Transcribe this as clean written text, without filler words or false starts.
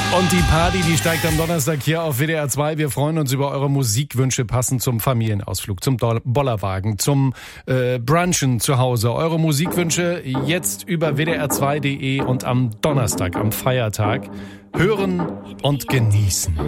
Und die Party, die steigt am Donnerstag hier auf WDR 2. Wir freuen uns über eure Musikwünsche passend zum Familienausflug, zum Bollerwagen, zum Brunchen zu Hause. Eure Musikwünsche jetzt über wdr2.de und am Donnerstag, am Feiertag, hören und genießen.